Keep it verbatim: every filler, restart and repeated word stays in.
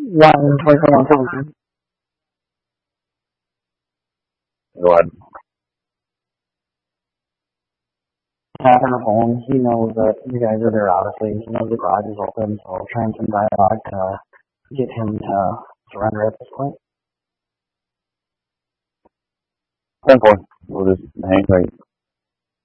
one twenty-one thousand. Go ahead. At her home, he knows that you guys are there, obviously. He knows the garage is open, so trying some dialogue to get him to surrender at this point. ten four. We'll just hang tight.